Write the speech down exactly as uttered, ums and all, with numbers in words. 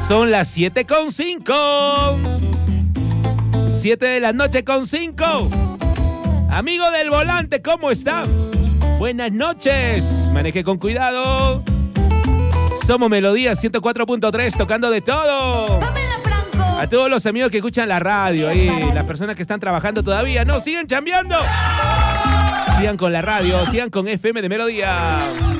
Son las siete con cinco. siete de la noche con cinco. Amigo del volante, ¿cómo está? Buenas noches. Maneje con cuidado. Somos Melodía ciento cuatro punto tres, tocando de todo. A todos los amigos que escuchan la radio y las personas que están trabajando todavía, no, sigan chambeando. Sigan con la radio, sigan con F M de Melodía.